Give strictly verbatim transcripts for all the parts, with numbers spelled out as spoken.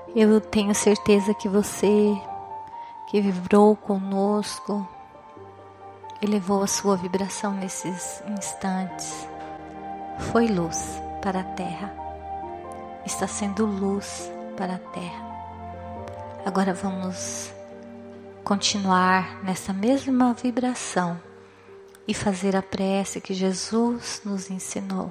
Eu tenho certeza que você que vibrou conosco, elevou a sua vibração nesses instantes, foi luz para a Terra, está sendo luz para a Terra. Agora vamos continuar nessa mesma vibração e fazer a prece que Jesus nos ensinou.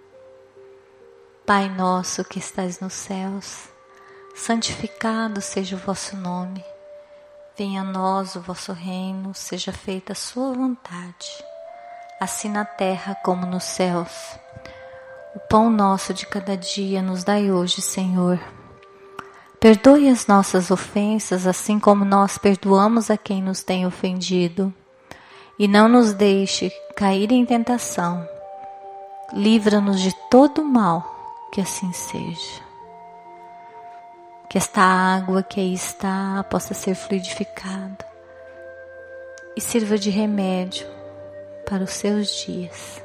Pai nosso que estais nos céus, santificado seja o vosso nome. Venha a nós o vosso reino, seja feita a sua vontade, assim na terra como nos céus. O pão nosso de cada dia nos dai hoje, Senhor. Perdoe as nossas ofensas, assim como nós perdoamos a quem nos tem ofendido. E não nos deixe cair em tentação. Livra-nos de todo o mal, que assim seja. Que esta água que aí está possa ser fluidificada e sirva de remédio para os seus dias.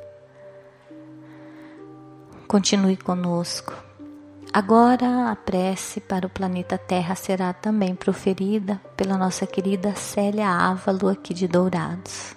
Continue conosco. Agora a prece para o planeta Terra será também proferida pela nossa querida Célia Ávalo, aqui de Dourados.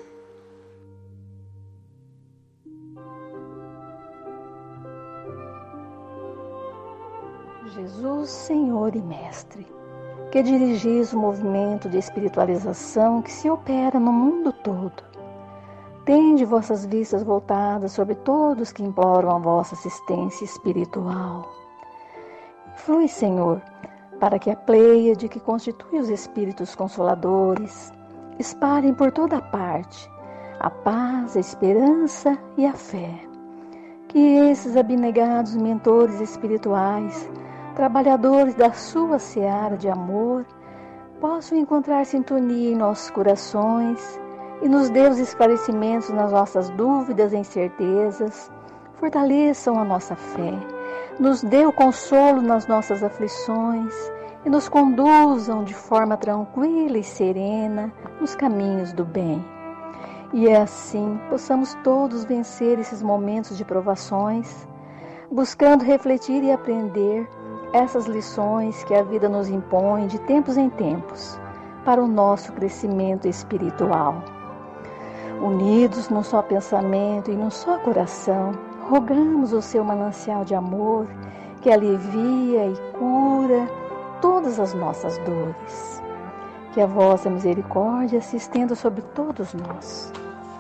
Jesus, Senhor e Mestre, que dirigis o movimento de espiritualização que se opera no mundo todo, tende vossas vistas voltadas sobre todos que imploram a vossa assistência espiritual. Flui, Senhor, para que a pleiade que constitui os Espíritos Consoladores espalhem por toda parte a paz, a esperança e a fé. Que esses abnegados mentores espirituais, trabalhadores da sua seara de amor, possam encontrar sintonia em nossos corações e nos dê os esclarecimentos nas nossas dúvidas e incertezas, fortaleçam a nossa fé, nos dê o consolo nas nossas aflições e nos conduzam de forma tranquila e serena nos caminhos do bem. E assim possamos todos vencer esses momentos de provações, buscando refletir e aprender essas lições que a vida nos impõe de tempos em tempos para o nosso crescimento espiritual. Unidos num só pensamento e num só coração, rogamos o seu manancial de amor que alivia e cura todas as nossas dores. Que a vossa misericórdia se estenda sobre todos nós.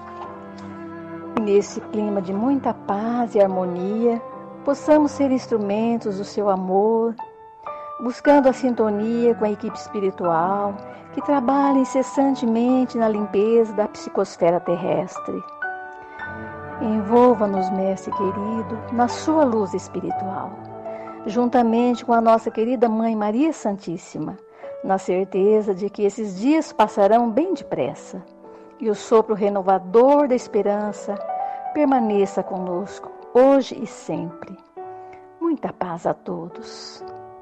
E nesse clima de muita paz e harmonia, possamos ser instrumentos do seu amor, buscando a sintonia com a equipe espiritual que trabalha incessantemente na limpeza da psicosfera terrestre. Envolva-nos, Mestre querido, na sua luz espiritual, juntamente com a nossa querida Mãe Maria Santíssima, na certeza de que esses dias passarão bem depressa e o sopro renovador da esperança permaneça conosco hoje e sempre. Muita paz a todos.